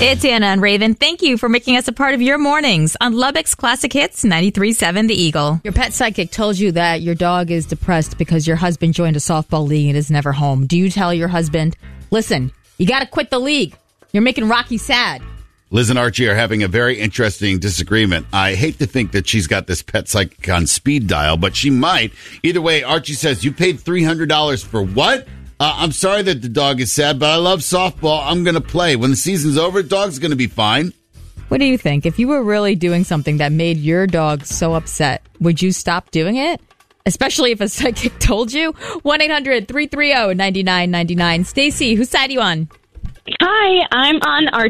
It's Anna and Raven. Thank you for making us a part of your mornings on Lubbock's Classic Hits 93.7 The Eagle. Your pet psychic told you that your dog is depressed because your husband joined a softball league and is never home. Do you tell your husband, listen, you got to quit the league. You're making Rocky sad. Liz and Archie are having a very interesting disagreement. I hate to think that she's got this pet psychic on speed dial, but she might. Either way, Archie says, you paid $300 for what? I'm sorry that the dog is sad, but I love softball. I'm going to play. When the season's over, the dog's going to be fine. What do you think? If you were really doing something that made your dog so upset, would you stop doing it? Especially if a psychic told you? 1-800-330-9999. Stacy, whose side are you on? Hi, I'm on